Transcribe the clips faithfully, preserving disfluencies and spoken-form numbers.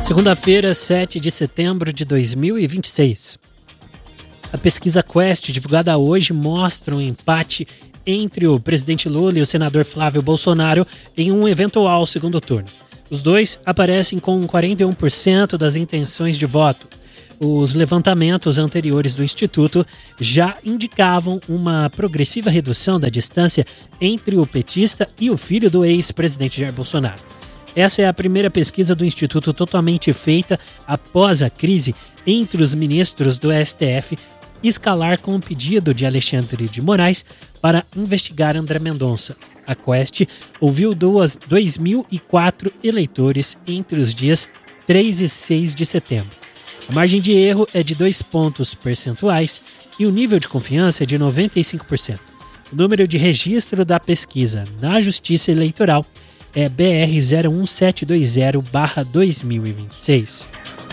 Segunda-feira, sete de setembro de dois mil e vinte e seis. A pesquisa Quest, divulgada hoje, mostra um empate entre o presidente Lula e o senador Flávio Bolsonaro em um eventual segundo turno. Os dois aparecem com quarenta e um por cento das intenções de voto. Os levantamentos anteriores do Instituto já indicavam uma progressiva redução da distância entre o petista e o filho do ex-presidente Jair Bolsonaro. Essa é a primeira pesquisa do Instituto totalmente feita após a crise entre os ministros do S T F escalar com o pedido de Alexandre de Moraes para investigar André Mendonça. A Quest ouviu dois mil e quatro eleitores entre os dias três e seis de setembro. A margem de erro é de dois pontos percentuais e o nível de confiança é de noventa e cinco por cento. O número de registro da pesquisa na Justiça Eleitoral é B R zero um sete dois zero barra dois mil e vinte e seis.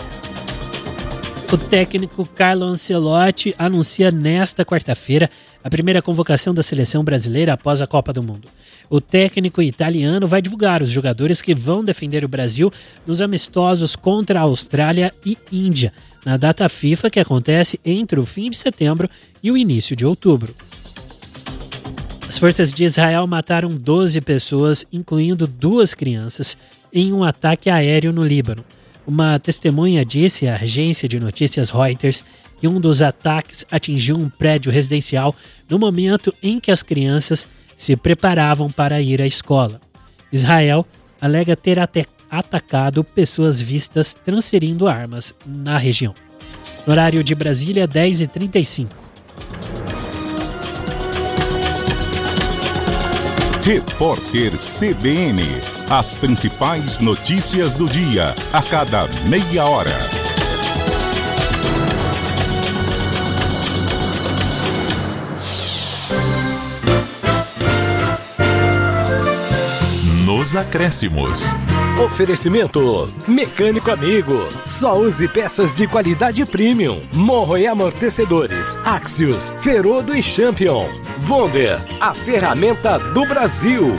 O técnico Carlo Ancelotti anuncia nesta quarta-feira a primeira convocação da seleção brasileira após a Copa do Mundo. O técnico italiano vai divulgar os jogadores que vão defender o Brasil nos amistosos contra a Austrália e Índia, na data FIFA que acontece entre o fim de setembro e o início de outubro. As forças de Israel mataram doze pessoas, incluindo duas crianças, em um ataque aéreo no Líbano. Uma testemunha disse à agência de notícias Reuters que um dos ataques atingiu um prédio residencial no momento em que as crianças se preparavam para ir à escola. Israel alega ter até atacado pessoas vistas transferindo armas na região. No horário de Brasília, dez e trinta e cinco. Repórter C B N. As principais notícias do dia, a cada meia hora. Nos acréscimos. Oferecimento Mecânico Amigo. Só use peças de qualidade premium. Morro e amortecedores. Axios, Ferodo e Champion. Wonder, a ferramenta do Brasil.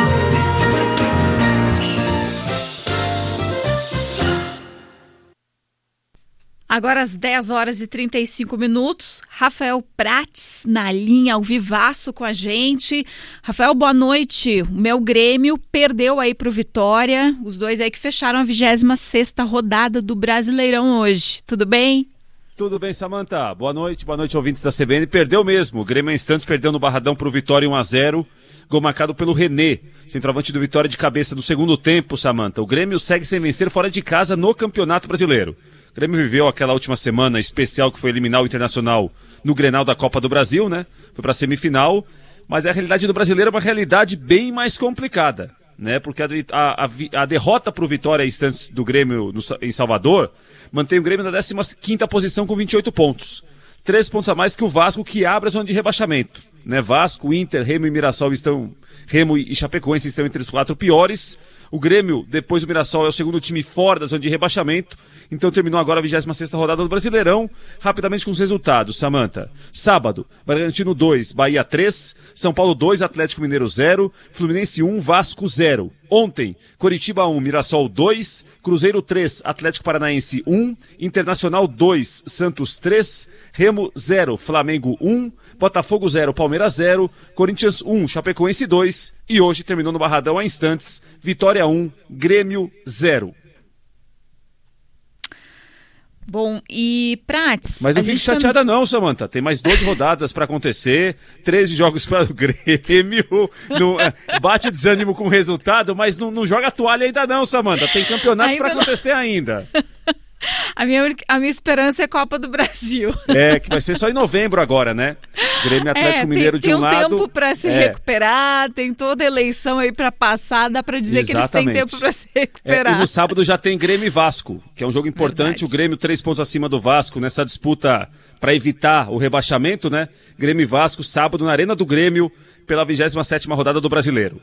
Agora às dez horas e trinta e cinco minutos, Rafael Prates na linha ao vivaço com a gente. Rafael, boa noite. O meu Grêmio perdeu aí pro Vitória, os dois aí que fecharam a vigésima sexta rodada do Brasileirão hoje. Tudo bem? Tudo bem, Samantha. Boa noite, boa noite, ouvintes da C B N. Perdeu mesmo, o Grêmio em instantes perdeu no Barradão pro Vitória um a zero, gol marcado pelo René, centroavante do Vitória de cabeça no segundo tempo, Samantha. O Grêmio segue sem vencer fora de casa no Campeonato Brasileiro. O Grêmio viveu aquela última semana especial que foi eliminar o Internacional no Grenal da Copa do Brasil, né? Foi para a semifinal, mas a realidade do brasileiro é uma realidade bem mais complicada, né? Porque a, a, a, a derrota para o Vitória instantes do Grêmio no, em Salvador mantém o Grêmio na décima quinta posição com vinte e oito pontos. Três pontos a mais que o Vasco, que abre a zona de rebaixamento, né? Vasco, Inter, Remo e Mirassol estão... Remo e Chapecoense estão entre os quatro piores. O Grêmio, depois do Mirassol, é o segundo time fora da zona de rebaixamento. Então terminou agora a vigésima sexta rodada do Brasileirão. Rapidamente com os resultados, Samantha. Sábado, Bragantino dois, Bahia três, São Paulo dois, Atlético Mineiro zero, Fluminense um, Vasco zero. Ontem, Coritiba um, Mirassol dois, Cruzeiro três, Atlético Paranaense um, Internacional dois, Santos três, Remo zero, Flamengo um, Botafogo zero, Palmeiras zero, Corinthians um, Chapecoense dois e hoje terminou no Barradão há instantes, Vitória um, Grêmio zero. Bom, e Prates... Mas não fique chateada não, Samantha. Tem mais doze rodadas para acontecer, treze jogos para o Grêmio. Não, é, bate o desânimo com o resultado, mas não, não joga a toalha ainda não, Samantha. Tem campeonato para acontecer ainda. A minha, a minha esperança é Copa do Brasil. É, que vai ser só em novembro agora, né? Grêmio Atlético é, Mineiro tem, de um lado... Tem um lado... tempo para se é. recuperar, tem toda a eleição aí para passar, dá para dizer Exatamente. Que eles têm tempo para se recuperar. É, e no sábado já tem Grêmio e Vasco, que é um jogo importante. Verdade. O Grêmio três pontos acima do Vasco nessa disputa para evitar o rebaixamento, né? Grêmio e Vasco, sábado na Arena do Grêmio, pela vigésima sétima rodada do Brasileiro.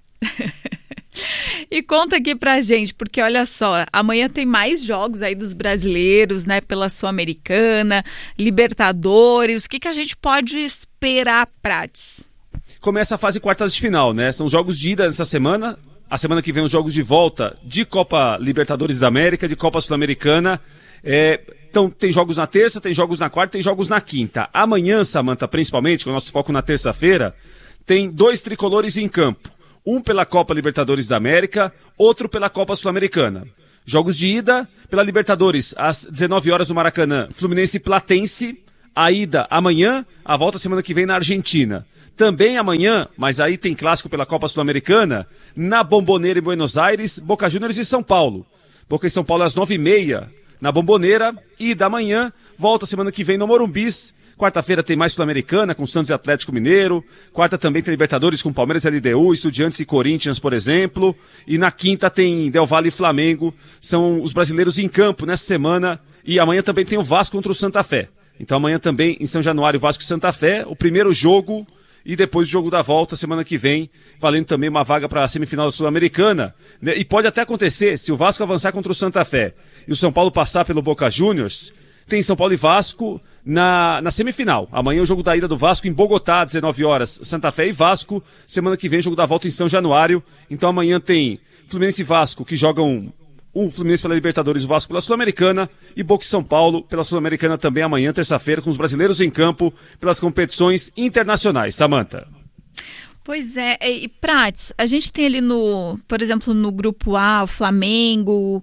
E conta aqui pra gente, porque olha só, amanhã tem mais jogos aí dos brasileiros, né, pela Sul-Americana, Libertadores, o que, que a gente pode esperar, Prates? Começa a fase quartas de final, né, são jogos de ida nessa semana, a semana que vem os jogos de volta de Copa Libertadores da América, de Copa Sul-Americana. É, então tem jogos na terça, tem jogos na quarta, tem jogos na quinta. Amanhã, Samantha, principalmente, com o nosso foco na terça-feira, tem dois tricolores em campo. Um pela Copa Libertadores da América, outro pela Copa Sul-Americana. Jogos de ida pela Libertadores, às dezenove horas no Maracanã, Fluminense e Platense. A ida amanhã, a volta semana que vem na Argentina. Também amanhã, mas aí tem clássico pela Copa Sul-Americana, na Bombonera em Buenos Aires, Boca Juniors e São Paulo. Boca e São Paulo às nove e meia na Bombonera, e da manhã, volta semana que vem no Morumbis. Quarta-feira tem mais Sul-Americana, com Santos e Atlético Mineiro. Quarta também tem Libertadores com Palmeiras e L D U, Estudiantes e Corinthians, por exemplo. E na quinta tem Del Valle e Flamengo. São os brasileiros em campo nessa semana. E amanhã também tem o Vasco contra o Santa Fé. Então amanhã também em São Januário, Vasco e Santa Fé, o primeiro jogo e depois o jogo da volta semana que vem, valendo também uma vaga para a semifinal da Sul-Americana. E pode até acontecer, se o Vasco avançar contra o Santa Fé e o São Paulo passar pelo Boca Juniors, tem São Paulo e Vasco na, na semifinal. Amanhã o jogo da ida do Vasco em Bogotá, às dezenove horas, Santa Fé e Vasco. Semana que vem o jogo da volta em São Januário. Então amanhã tem Fluminense e Vasco, que jogam o Fluminense pela Libertadores, o Vasco pela Sul-Americana, e Boca e São Paulo pela Sul-Americana também amanhã, terça-feira, com os brasileiros em campo pelas competições internacionais. Samantha. Pois é, e Prates, a gente tem ali no, por exemplo, no grupo A, o Flamengo,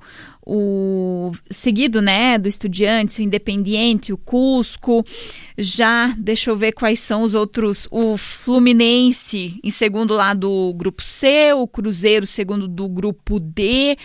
o seguido, né, do Estudiantes, o Independiente, o Cusco. Já, deixa eu ver quais são os outros, o Fluminense em segundo lá do grupo C, o Cruzeiro segundo do grupo D.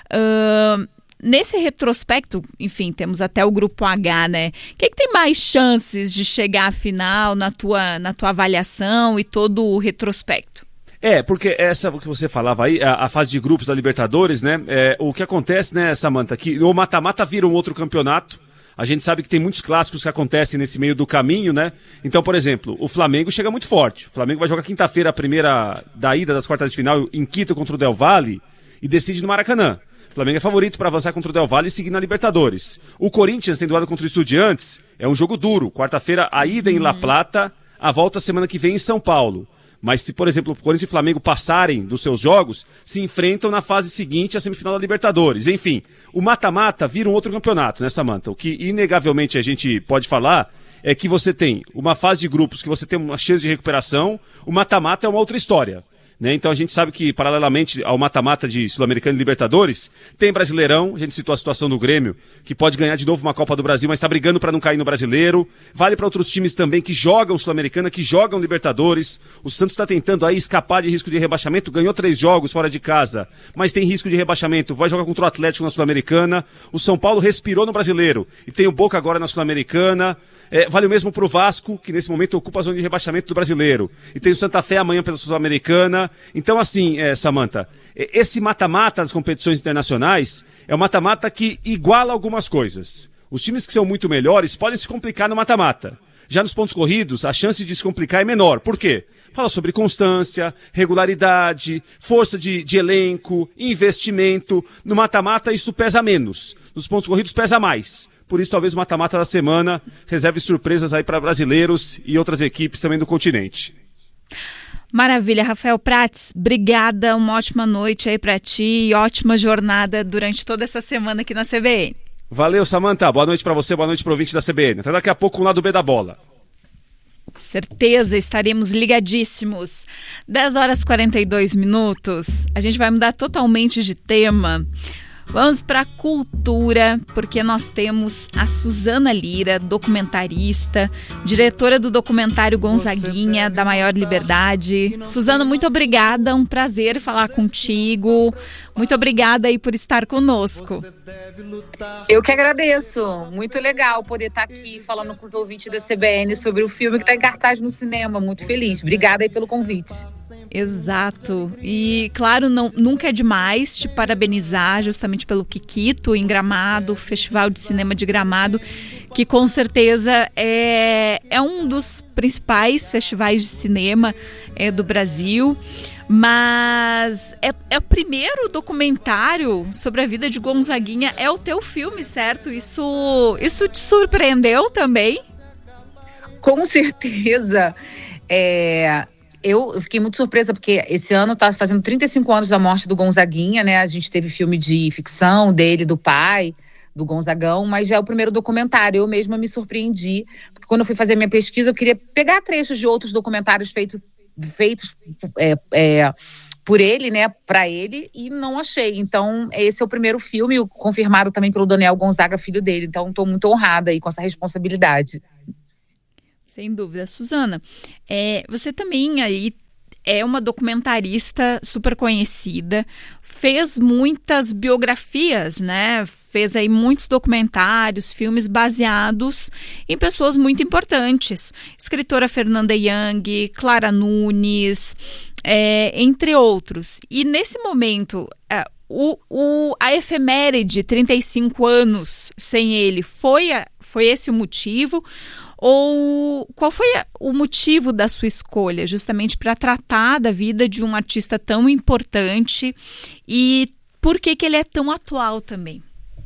Uh, nesse retrospecto, enfim, temos até o grupo H, né? Quem que tem mais chances de chegar à final na tua, na tua avaliação e todo o retrospecto? É, porque essa que você falava aí, a, a fase de grupos da Libertadores, né? É, o que acontece, né, Samantha, que o mata-mata vira um outro campeonato. A gente sabe que tem muitos clássicos que acontecem nesse meio do caminho, né? Então, por exemplo, o Flamengo chega muito forte. O Flamengo vai jogar quinta-feira a primeira da ida das quartas de final em Quito contra o Del Valle e decide no Maracanã. O Flamengo é favorito para avançar contra o Del Valle e seguir na Libertadores. O Corinthians tem doado contra o Estudiantes, é um jogo duro. Quarta-feira, a ida em La Plata, a volta semana que vem em São Paulo. Mas se, por exemplo, o Corinthians e o Flamengo passarem dos seus jogos, se enfrentam na fase seguinte à semifinal da Libertadores. Enfim, o mata-mata vira um outro campeonato, né, Samantha? O que, inegavelmente, a gente pode falar é que você tem uma fase de grupos que você tem uma chance de recuperação, o mata-mata é uma outra história. Né? Então a gente sabe que, paralelamente ao mata-mata de Sul-Americana e Libertadores, tem Brasileirão, a gente citou a situação do Grêmio, que pode ganhar de novo uma Copa do Brasil, mas está brigando para não cair no Brasileiro. Vale para outros times também que jogam Sul-Americana, que jogam Libertadores. O Santos está tentando aí escapar de risco de rebaixamento, ganhou três jogos fora de casa, mas tem risco de rebaixamento, vai jogar contra o Atlético na Sul-Americana. O São Paulo respirou no Brasileiro e tem o Boca agora na Sul-Americana. É, vale o mesmo para o Vasco, que nesse momento ocupa a zona de rebaixamento do Brasileiro. E tem o Santa Fé amanhã pela Sul-Americana. Então, assim, é, Samantha, esse mata-mata das competições internacionais é um mata-mata que iguala algumas coisas. Os times que são muito melhores podem se complicar no mata-mata. Já nos pontos corridos, a chance de se complicar é menor. Por quê? Fala sobre constância, regularidade, força de, de elenco, investimento. No mata-mata isso pesa menos. Nos pontos corridos pesa mais. Por isso, talvez o mata-mata da semana reserve surpresas aí para brasileiros e outras equipes também do continente. Maravilha, Rafael Prates, obrigada, uma ótima noite aí para ti e ótima jornada durante toda essa semana aqui na C B N. Valeu, Samantha, boa noite para você, boa noite para o ouvinte da C B N. Até daqui a pouco com o lado B da bola. Certeza, estaremos ligadíssimos. dez horas e quarenta e dois minutos, a gente vai mudar totalmente de tema. Vamos para a cultura, porque nós temos a Suzana Lira, documentarista, diretora do documentário Gonzaguinha, da Maior Liberdade. Suzana, muito obrigada, um prazer falar contigo. Muito obrigada aí por estar conosco. Eu que agradeço, muito legal poder estar aqui falando com os ouvintes da C B N sobre o filme que está em cartaz no cinema, muito feliz. Obrigada aí pelo convite. Exato, e claro, não, nunca é demais te parabenizar justamente pelo Kikito em Gramado, Festival de Cinema de Gramado, que com certeza é, é um dos principais festivais de cinema é, do Brasil, mas é, é o primeiro documentário sobre a vida de Gonzaguinha, é o teu filme, certo? Isso, isso te surpreendeu também? Com certeza, é... eu, eu fiquei muito surpresa, porque esse ano tá fazendo trinta e cinco anos da morte do Gonzaguinha, né? A gente teve filme de ficção dele, do pai, do Gonzagão, mas já é o primeiro documentário. Eu mesma me surpreendi, porque quando eu fui fazer minha pesquisa, eu queria pegar trechos de outros documentários feito, feitos é, é, por ele, né, para ele, e não achei. Então, esse é o primeiro filme, confirmado também pelo Daniel Gonzaga, filho dele. Então, estou muito honrada aí com essa responsabilidade. Sem dúvida. Suzana, é, você também aí é uma documentarista super conhecida, fez muitas biografias, né? Fez aí muitos documentários, filmes baseados em pessoas muito importantes. Escritora Fernanda Young, Clara Nunes, é, entre outros. E nesse momento, é, o, o, a efeméride, trinta e cinco anos sem ele, foi, a, foi esse o motivo? Ou qual foi o motivo da sua escolha, justamente para tratar da vida de um artista tão importante, e por que que ele é tão atual também?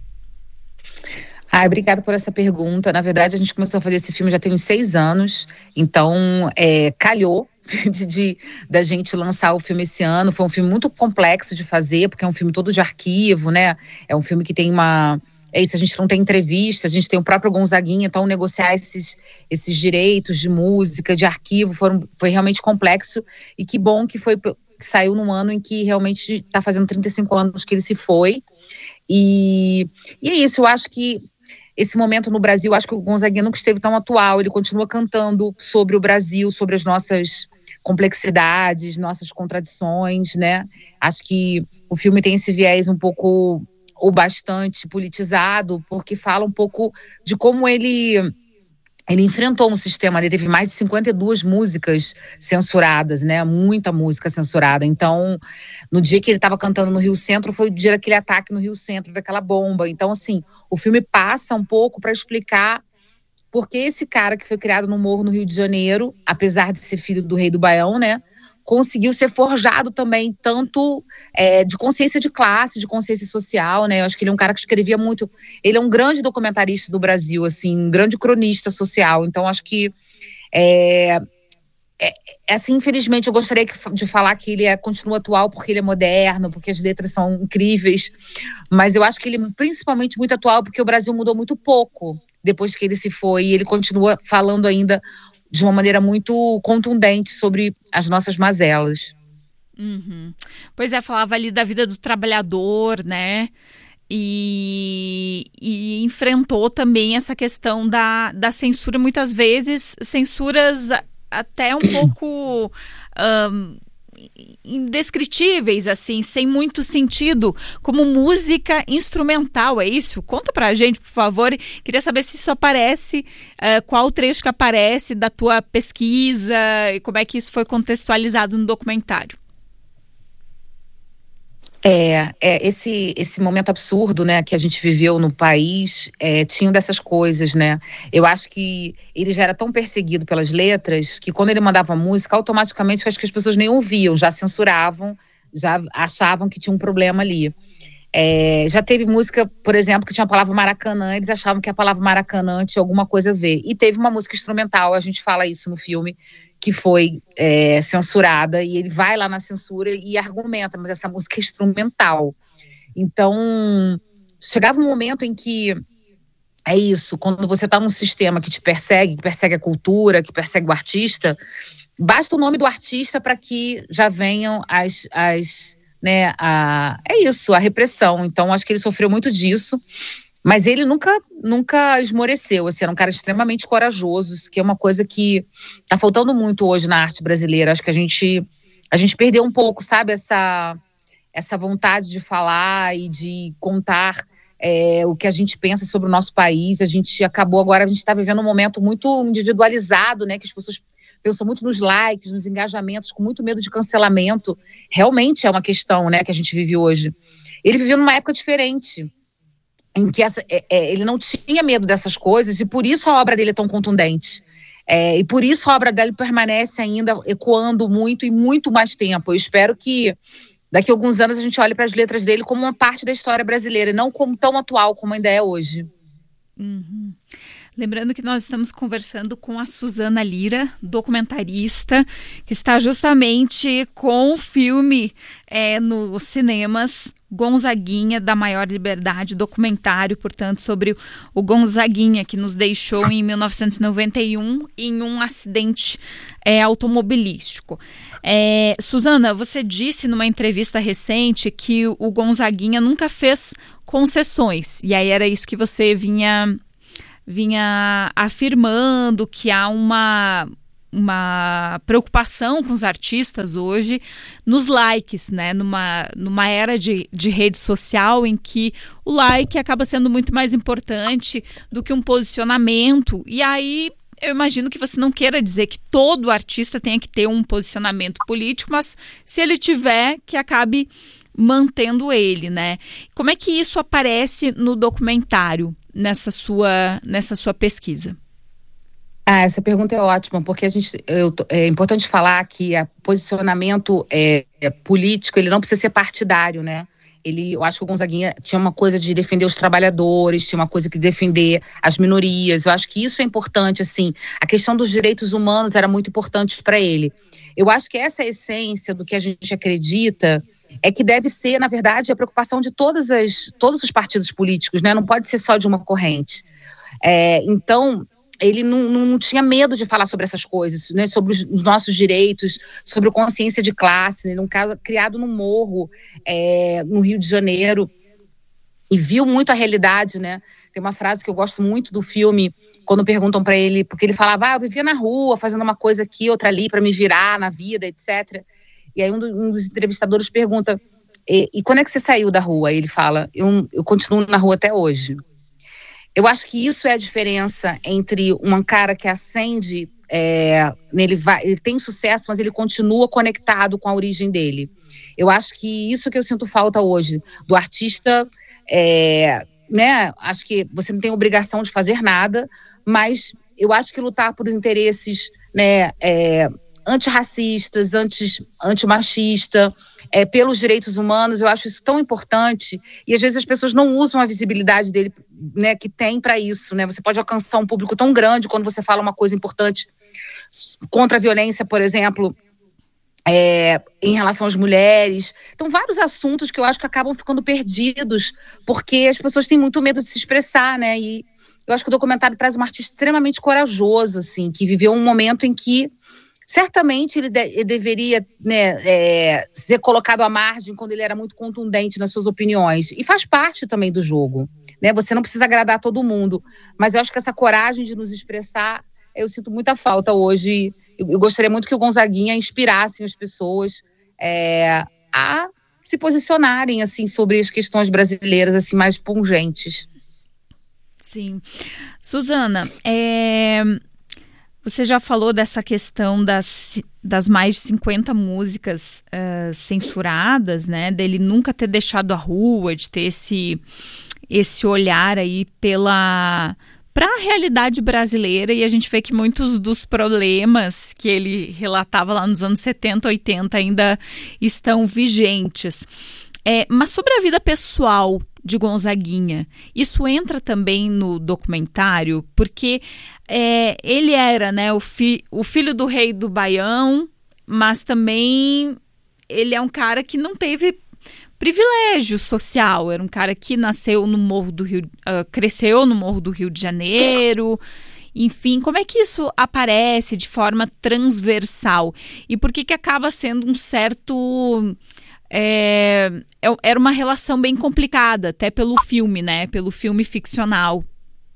Ah, obrigada por essa pergunta. Na verdade, a gente começou a fazer esse filme já tem uns seis anos, então é, calhou de, de, da gente lançar o filme esse ano. Foi um filme muito complexo de fazer, porque é um filme todo de arquivo, né? É um filme que tem uma... É isso, a gente não tem entrevista, a gente tem o próprio Gonzaguinha, então negociar esses, esses direitos de música, de arquivo, foram, foi realmente complexo. E que bom que, foi, que saiu num ano em que realmente está fazendo trinta e cinco anos que ele se foi. E, e é isso, eu acho que esse momento no Brasil, acho que o Gonzaguinha nunca esteve tão atual, ele continua cantando sobre o Brasil, sobre as nossas complexidades, nossas contradições, né? Acho que o filme tem esse viés um pouco... ou bastante politizado, porque fala um pouco de como ele, ele enfrentou um sistema. Ele teve mais de cinquenta e duas músicas censuradas, né? Muita música censurada. Então, no dia que ele estava cantando no Rio Centro, foi o dia daquele ataque no Rio Centro, daquela bomba. Então, assim, o filme passa um pouco para explicar por que esse cara que foi criado no Morro, no Rio de Janeiro, apesar de ser filho do rei do Baião, né? Conseguiu ser forjado também, tanto é, de consciência de classe, de consciência social, né? Eu acho que ele é um cara que escrevia muito. Ele é um grande documentarista do Brasil, assim, um grande cronista social. Então, acho que é, é, assim, infelizmente, eu gostaria de falar que ele é, continua atual porque ele é moderno, porque as letras são incríveis. Mas eu acho que ele é principalmente muito atual porque o Brasil mudou muito pouco depois que ele se foi. E ele continua falando ainda de uma maneira muito contundente sobre as nossas mazelas. Uhum. Pois é, falava ali da vida do trabalhador, né? E, e enfrentou também essa questão da, da censura, muitas vezes, censuras até um pouco... Um, indescritíveis, assim, sem muito sentido, como música instrumental, é isso? Conta pra gente, por favor. Queria saber se isso aparece, uh, qual trecho que aparece da tua pesquisa e como é que isso foi contextualizado no documentário. É, é esse, esse momento absurdo, né, que a gente viveu no país, é, tinha dessas coisas, né? Eu acho que ele já era tão perseguido pelas letras que quando ele mandava música, automaticamente acho que as pessoas nem ouviam, já censuravam, já achavam que tinha um problema ali. É, já teve música, por exemplo, que tinha a palavra Maracanã, eles achavam que a palavra Maracanã tinha alguma coisa a ver. E teve uma música instrumental, a gente fala isso no filme, que foi é, censurada, e ele vai lá na censura e argumenta, mas essa música é instrumental. Então, chegava um momento em que é isso, quando você está num sistema que te persegue, que persegue a cultura, que persegue o artista, basta o nome do artista para que já venham as... as né, a, é isso, a repressão. Então, acho que ele sofreu muito disso. Mas ele nunca, nunca esmoreceu, assim, era um cara extremamente corajoso, que é uma coisa que tá faltando muito hoje na arte brasileira. Acho que a gente, a gente perdeu um pouco, sabe, essa, essa vontade de falar e de contar é, o que a gente pensa sobre o nosso país. A gente acabou agora, a gente está vivendo um momento muito individualizado, né, que as pessoas pensam muito nos likes, nos engajamentos, com muito medo de cancelamento. Realmente é uma questão, né, que a gente vive hoje. Ele viveu numa época diferente, em que essa, é, é, ele não tinha medo dessas coisas, e por isso a obra dele é tão contundente. É, e por isso a obra dele permanece ainda ecoando muito e muito mais tempo. Eu espero que daqui a alguns anos a gente olhe para as letras dele como uma parte da história brasileira, e não como tão atual como ainda é hoje. Uhum. Lembrando que nós estamos conversando com a Suzana Lira, documentarista, que está justamente com o filme é, nos cinemas Gonzaguinha, da Maior Liberdade, documentário, portanto, sobre o Gonzaguinha, que nos deixou em mil novecentos e noventa e um em um acidente é, automobilístico. É, Suzana, você disse numa entrevista recente que o Gonzaguinha nunca fez concessões, e aí era isso que você vinha... vinha afirmando que há uma, uma preocupação com os artistas hoje nos likes, né? Numa, numa era de, de rede social em que o like acaba sendo muito mais importante do que um posicionamento. E aí eu imagino que você não queira dizer que todo artista tenha que ter um posicionamento político, mas se ele tiver, que acabe mantendo ele, né? Como é que isso aparece no documentário? Nessa sua, nessa sua pesquisa? Ah, essa pergunta é ótima, porque a gente, eu, é importante falar que o posicionamento é, é político, ele não precisa ser partidário, né? Ele, eu acho que o Gonzaguinha tinha uma coisa de defender os trabalhadores, tinha uma coisa de defender as minorias. Eu acho que isso é importante, assim. A questão dos direitos humanos era muito importante para ele. Eu acho que essa é a essência do que a gente acredita, é que deve ser, na verdade, a preocupação de todas as, todos os partidos políticos, né? Não pode ser só de uma corrente. É, então, ele não, não tinha medo de falar sobre essas coisas, né? Sobre os, os nossos direitos, sobre consciência de classe, né? Num caso criado no Morro, é, no Rio de Janeiro, e viu muito a realidade, né? Tem uma frase que eu gosto muito do filme, quando perguntam para ele, porque ele falava, ah, eu vivia na rua, fazendo uma coisa aqui, outra ali, para me virar na vida, etcétera. E aí um, do, um dos entrevistadores pergunta, e, e quando é que você saiu da rua? E ele fala, eu, eu continuo na rua até hoje. Eu acho que isso é a diferença entre um cara que acende, é, ele, vai, ele tem sucesso, mas ele continua conectado com a origem dele. Eu acho que isso que eu sinto falta hoje, do artista, é, né? Acho que você não tem obrigação de fazer nada, mas eu acho que lutar por interesses, né, é, antirracistas, anti, antimachista, é, pelos direitos humanos, eu acho isso tão importante, e às vezes as pessoas não usam a visibilidade dele, né, que tem para isso, né? Você pode alcançar um público tão grande quando você fala uma coisa importante contra a violência, por exemplo, é, em relação às mulheres. Então, vários assuntos que eu acho que acabam ficando perdidos, porque as pessoas têm muito medo de se expressar, né? E eu acho que o documentário traz um artista extremamente corajoso, assim, que viveu um momento em que certamente ele, de, ele deveria, né, é, ser colocado à margem quando ele era muito contundente nas suas opiniões. E faz parte também do jogo, né? Você não precisa agradar todo mundo. Mas eu acho que essa coragem de nos expressar, eu sinto muita falta hoje. Eu, eu gostaria muito que o Gonzaguinha inspirasse as pessoas é, a se posicionarem assim, sobre as questões brasileiras assim, mais pungentes. Sim. Suzana, é... você já falou dessa questão das, das mais de cinquenta músicas uh, censuradas, né? Dele nunca ter deixado a rua, de ter esse, esse olhar aí pela... para a realidade brasileira, e a gente vê que muitos dos problemas que ele relatava lá nos anos setenta, oitenta ainda estão vigentes. É, mas sobre a vida pessoal de Gonzaguinha, isso entra também no documentário, porque é, ele era, né, o, fi, o filho do rei do Baião, mas também ele é um cara que não teve privilégio social, era um cara que nasceu no Morro do Rio, uh, cresceu no Morro do Rio de Janeiro, enfim, como é que isso aparece de forma transversal? E por que que acaba sendo um certo... É, era uma relação bem complicada, até pelo filme, né? Pelo filme ficcional.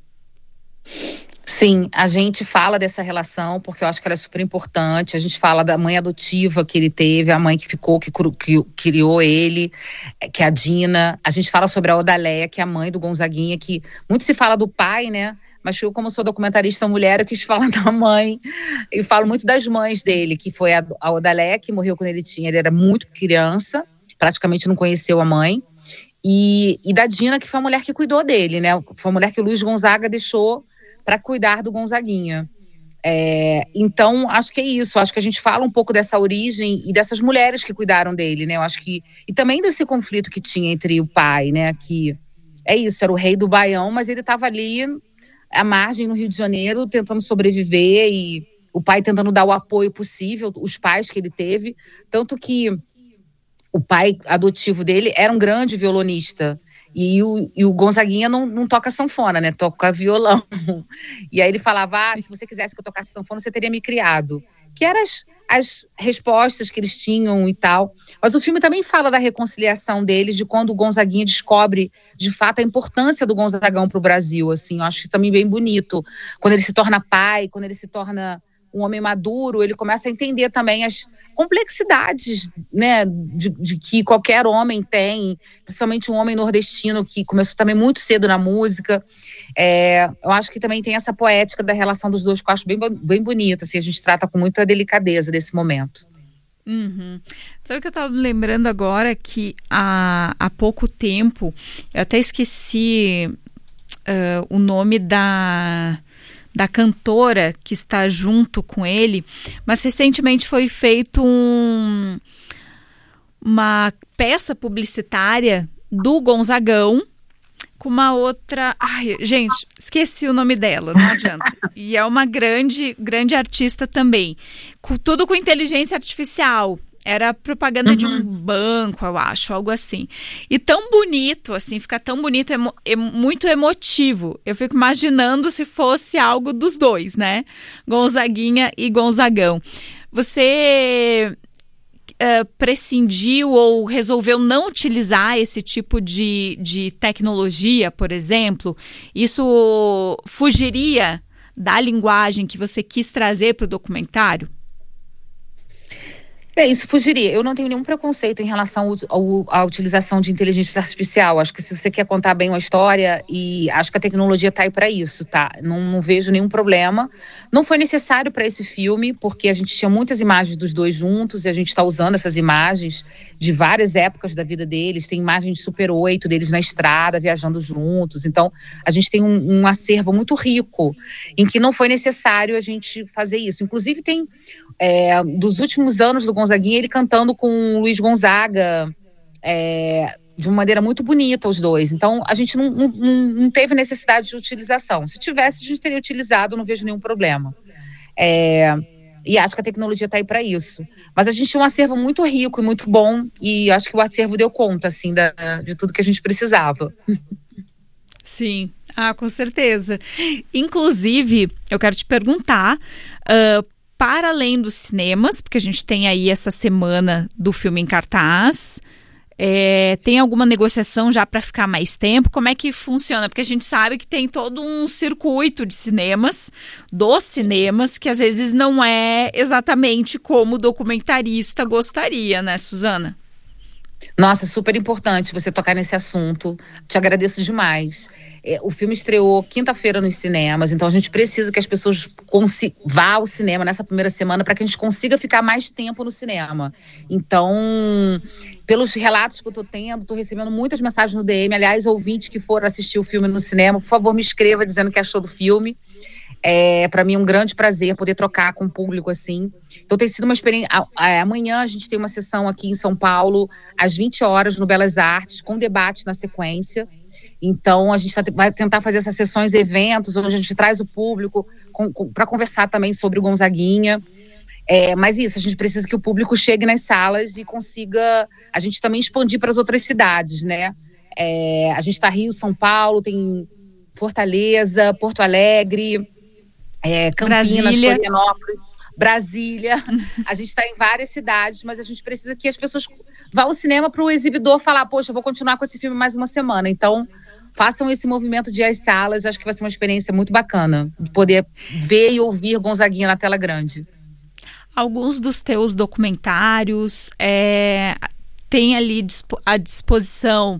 Sim, a gente fala dessa relação porque eu acho que ela é super importante. A gente fala da mãe adotiva que ele teve, a mãe que ficou, que, que criou ele, que é a Dina. A gente fala sobre a Odaléia, que é a mãe do Gonzaguinha, que muito se fala do pai, né? Mas eu, como sou documentarista mulher, eu quis falar da mãe. Eu falo muito das mães dele, que foi a, a Odaléia, que morreu quando ele tinha, ele era muito criança, praticamente não conheceu a mãe. E, e da Dina, que foi a mulher que cuidou dele, né? Foi a mulher que o Luiz Gonzaga deixou para cuidar do Gonzaguinha. É, então, acho que é isso. Acho que a gente fala um pouco dessa origem e dessas mulheres que cuidaram dele, né? Eu acho que, e também desse conflito que tinha entre o pai, né? Que é isso, era o rei do Baião, mas ele estava ali à margem no Rio de Janeiro, tentando sobreviver e o pai tentando dar o apoio possível, os pais que ele teve. Tanto que o pai adotivo dele era um grande violonista. E o, e o Gonzaguinha não, não toca sanfona, né? Toca violão. E aí ele falava, ah, se você quisesse que eu tocasse sanfona, você teria me criado. Que eram as, as respostas que eles tinham e tal. Mas o filme também fala da reconciliação deles, de quando o Gonzaguinha descobre, de fato, a importância do Gonzagão para o Brasil. Assim, eu acho isso também bem bonito. Quando ele se torna pai, quando ele se torna um homem maduro, ele começa a entender também as complexidades, né, de, de que qualquer homem tem, principalmente um homem nordestino que começou também muito cedo na música. É, eu acho que também tem essa poética da relação dos dois, que eu acho bem, bem bonita, assim, a gente trata com muita delicadeza desse momento. Uhum. Sabe o que eu estava lembrando agora? Que há, há pouco tempo, eu até esqueci uh, o nome da... da cantora que está junto com ele, mas recentemente foi feito um, uma peça publicitária do Gonzagão com uma outra... Ai, gente, esqueci o nome dela, não adianta. E é uma grande, grande artista também. Com, tudo com inteligência artificial. Era propaganda uhum. de um banco, eu acho, algo assim. E tão bonito, assim, fica tão bonito, emo, é muito emotivo. Eu fico imaginando se fosse algo dos dois, né? Gonzaguinha e Gonzagão. Você uh, prescindiu ou resolveu não utilizar esse tipo de, de tecnologia, por exemplo? Isso fugiria da linguagem que você quis trazer para o documentário? É, isso fugiria. Eu não tenho nenhum preconceito em relação ao, ao, à utilização de inteligência artificial. Acho que se você quer contar bem uma história, e acho que a tecnologia está aí para isso, tá? Não, não vejo nenhum problema. Não foi necessário para esse filme, porque a gente tinha muitas imagens dos dois juntos, e a gente está usando essas imagens de várias épocas da vida deles. Tem imagens de Super oito deles na estrada, viajando juntos. Então, a gente tem um, um acervo muito rico, em que não foi necessário a gente fazer isso. Inclusive, tem... É, dos últimos anos do Gonzaguinha, ele cantando com o Luiz Gonzaga, é, de uma maneira muito bonita, os dois. Então, a gente não, não, não teve necessidade de utilização. Se tivesse, a gente teria utilizado, não vejo nenhum problema. É, e acho que a tecnologia está aí para isso. Mas a gente tinha um acervo muito rico e muito bom, e acho que o acervo deu conta, assim, da, de tudo que a gente precisava. Sim, ah, com certeza. Inclusive, eu quero te perguntar... Uh, para além dos cinemas, porque a gente tem aí essa semana do filme em cartaz, é, tem alguma negociação já para ficar mais tempo? Como é que funciona? Porque a gente sabe que tem todo um circuito de cinemas, dos cinemas, que às vezes não é exatamente como o documentarista gostaria, né, Suzana? Nossa, super importante você tocar nesse assunto. Te agradeço demais. É, o filme estreou quinta-feira nos cinemas, então a gente precisa que as pessoas consi- vá ao cinema nessa primeira semana para que a gente consiga ficar mais tempo no cinema. Então, pelos relatos que eu tô tendo, tô recebendo muitas mensagens no D M. Aliás, ouvintes que foram assistir o filme no cinema, por favor, me escreva dizendo o que achou do filme. É, para mim é um grande prazer poder trocar com o público assim. Então tem sido uma experiência. Amanhã a gente tem uma sessão aqui em São Paulo, às vinte horas, no Belas Artes, com debate na sequência. Então a gente tá, vai tentar fazer essas sessões, eventos, onde a gente traz o público para conversar também sobre o Gonzaguinha. É, mas isso, a gente precisa que o público chegue nas salas e consiga a gente também expandir para as outras cidades, né? É, a gente está Rio, São Paulo, tem Fortaleza, Porto Alegre, É, Campinas, Brasília. Florianópolis, Brasília. A gente está em várias cidades, mas a gente precisa que as pessoas vá ao cinema para o exibidor falar, poxa, eu vou continuar com esse filme mais uma semana. Então, façam esse movimento de ir às salas. Acho que vai ser uma experiência muito bacana, de poder ver e ouvir Gonzaguinha na tela grande. Alguns dos teus documentários é, têm ali à disposição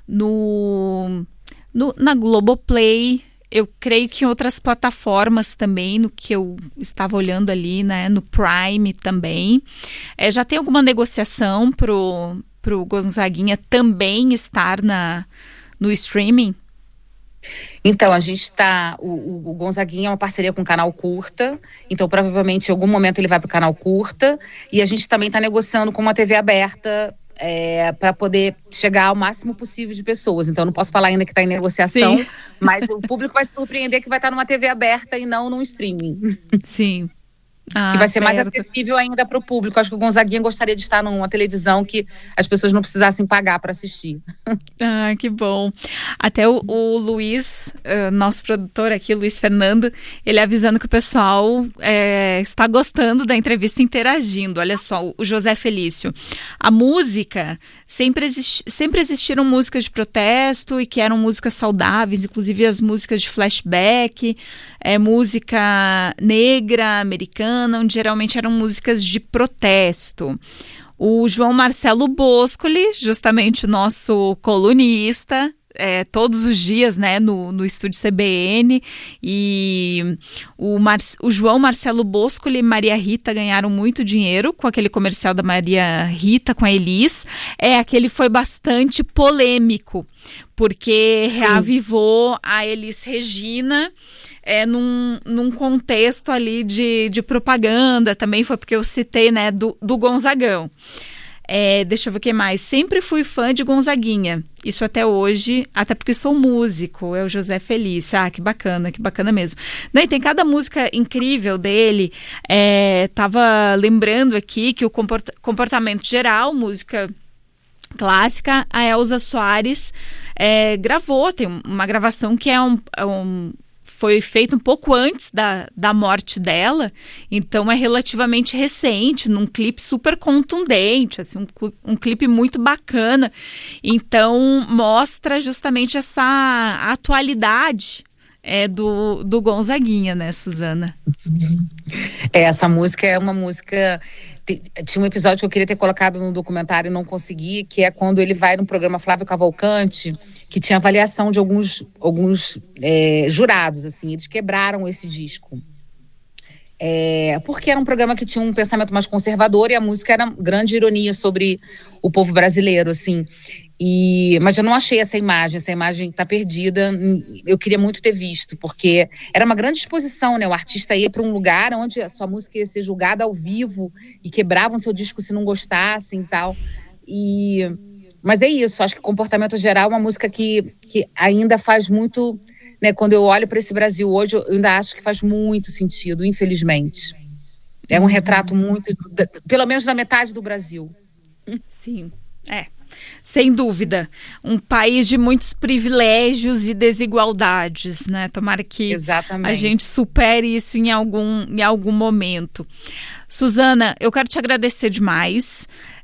no, no, na Globoplay. Eu creio que em outras plataformas também, no que eu estava olhando ali, né, no Prime também. É, já tem alguma negociação pro, pro Gonzaguinha também estar na, no streaming? Então, a gente está... O, o Gonzaguinha é uma parceria com o Canal Curta, então provavelmente em algum momento ele vai para o Canal Curta, e a gente também está negociando com uma T V aberta É, para poder chegar ao máximo possível de pessoas. Então, não posso falar ainda que está em negociação, Sim. mas o público vai se surpreender que vai estar numa T V aberta e não num streaming. Sim. Ah, que vai ser certo. mais acessível ainda para o público. Acho que o Gonzaguinha gostaria de estar numa televisão que as pessoas não precisassem pagar para assistir. Ah, que bom. Até o, o Luiz, uh, nosso produtor aqui, Luiz Fernando, ele avisando que o pessoal é, está gostando da entrevista, interagindo. Olha só, o José Felício. A música, sempre, existi, sempre existiram músicas de protesto e que eram músicas saudáveis, inclusive as músicas de flashback, é, música negra, americana, onde geralmente eram músicas de protesto. O João Marcelo Boscoli, justamente o nosso colunista, é, todos os dias, né, no, no estúdio C B N, e o, Mar, o João Marcelo Boscoli e Maria Rita ganharam muito dinheiro com aquele comercial da Maria Rita com a Elis. É, aquele foi bastante polêmico, porque Sim. reavivou a Elis Regina, É, num, num contexto ali de, de propaganda, também foi porque eu citei, né, do, do Gonzagão. É, deixa eu ver o que mais. Sempre fui fã de Gonzaguinha, isso até hoje, até porque sou músico, é o José Felício. Ah, que bacana, que bacana mesmo. Não, e tem cada música incrível dele. É, tava lembrando aqui que o comporta- Comportamento Geral, música clássica, a Elza Soares é, gravou, tem uma gravação que é um... É um foi feito um pouco antes da, da morte dela, então é relativamente recente, num clipe super contundente, assim, um, um clipe muito bacana. Então mostra justamente essa atualidade é, do, do Gonzaguinha, né, Suzana? É, essa música é uma música... Tinha um episódio que eu queria ter colocado no documentário e não consegui, que é quando ele vai no programa Flávio Cavalcante, que tinha avaliação de alguns, alguns é, jurados, assim, eles quebraram esse disco. É, porque era um programa que tinha um pensamento mais conservador e a música era grande ironia sobre o povo brasileiro, assim. E, mas eu não achei essa imagem, essa imagem tá perdida. Eu queria muito ter visto, porque era uma grande exposição, né? O artista ia para um lugar onde a sua música ia ser julgada ao vivo e quebravam seu disco se não gostassem e tal. E, mas é isso, acho que Comportamento Geral é uma música que, que ainda faz muito, né? Quando eu olho para esse Brasil hoje, eu ainda acho que faz muito sentido, infelizmente. É um retrato muito, pelo menos da metade do Brasil. Sim, é. Sem dúvida, um país de muitos privilégios e desigualdades, né? Tomara que Exatamente. A gente supere isso em algum, em algum momento. Suzana, eu quero te agradecer demais,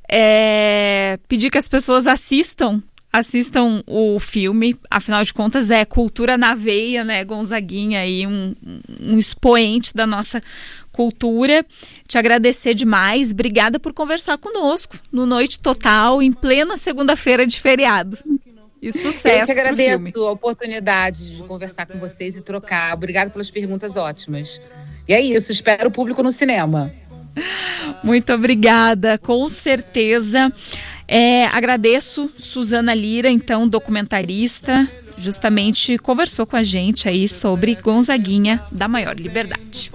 é, pedir que as pessoas assistam, assistam o filme, afinal de contas é cultura na veia, né? Gonzaguinha aí, um, um expoente da nossa cultura. Te agradecer demais, obrigada por conversar conosco no Noite Total, em plena segunda-feira de feriado. E sucesso. Eu que agradeço a oportunidade de conversar com vocês e trocar. Obrigada pelas perguntas ótimas. E é isso, espero o público no cinema. Muito obrigada, com certeza. É, agradeço Suzana Lira, então, documentarista, justamente conversou com a gente aí sobre Gonzaguinha da Maior Liberdade.